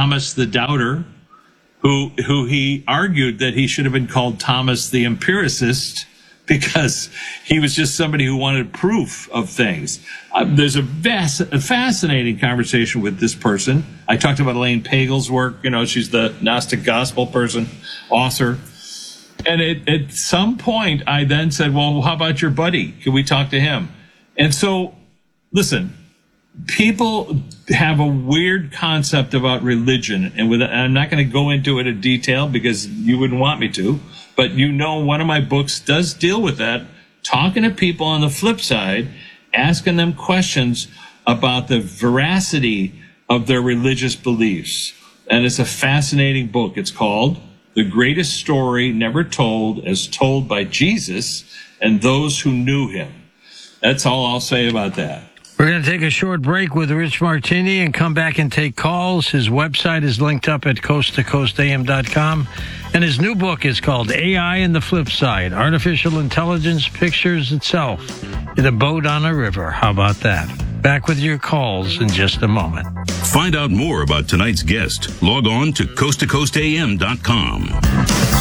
Thomas the Doubter, who he argued that he should have been called Thomas the Empiricist because he was just somebody who wanted proof of things. There's a fascinating conversation with this person. I talked about Elaine Pagel's work. She's the Gnostic Gospel author. And at some point, I then said, well, how about your buddy? Can we talk to him? And so, listen, people have a weird concept about religion. And I'm not going to go into it in detail because you wouldn't want me to. But one of my books does deal with that, talking to people on the flip side, asking them questions about the veracity of their religious beliefs. And it's a fascinating book. It's called The Greatest Story Never Told, as Told by Jesus and Those Who Knew Him. That's all I'll say about that. We're going to take a short break with Rich Martini and come back and take calls. His website is linked up at coasttocoastam.com. And his new book is called AI and the Flip Side. Artificial Intelligence Pictures Itself in a Boat on a River. How about that? Back with your calls in just a moment. Find out more about tonight's guest. Log on to coasttocoastam.com.